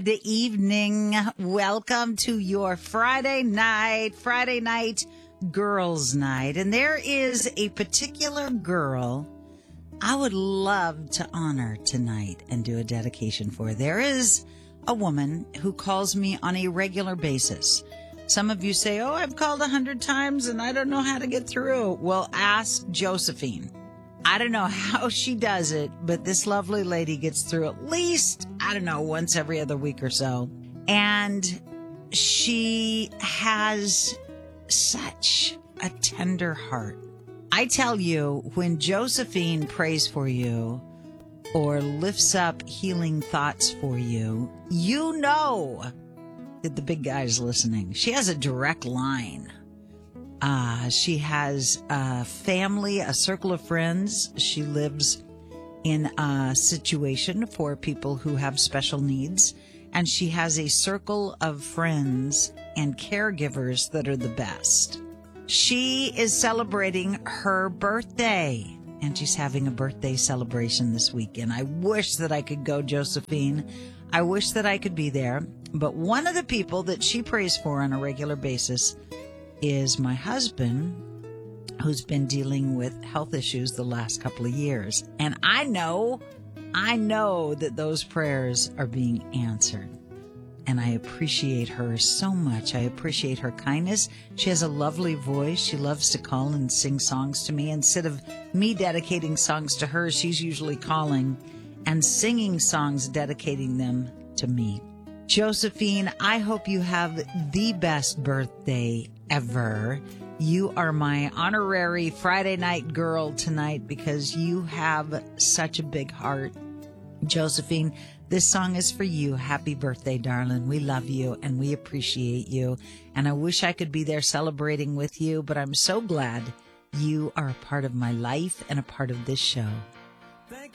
Good evening. Welcome to your Friday night girls' night. And there is a particular girl I would love to honor tonight and do a dedication for. There is a woman who calls me on a regular basis. Some of you say, I've called 100 times and I don't know how to get through. Well, ask Josephine. I don't know how she does it, but this lovely lady gets through at least, once every other week or so. And she has such a tender heart. I tell you, when Josephine prays for you or lifts up healing thoughts for you, you know that the big guy's listening. She has a direct line. She has a family, a circle of friends. She lives in a situation for people who have special needs. And she has a circle of friends and caregivers that are the best. She is celebrating her birthday, and she's having a birthday celebration this weekend. I wish that I could go, Josephine. I wish that I could be there. But one of the people that she prays for on a regular basis is my husband, who's been dealing with health issues the last couple of years. And I know that those prayers are being answered. And I appreciate her so much. I appreciate her kindness. She has a lovely voice. She loves to call and sing songs to me. Instead of me dedicating songs to her, she's usually calling and singing songs, dedicating them to me. Josephine, I hope you have the best birthday ever. You are my honorary Friday night girl tonight because you have such a big heart. Josephine, this song is for you. Happy birthday, darling. We love you and we appreciate you. And I wish I could be there celebrating with you, but I'm so glad you are a part of my life and a part of this show.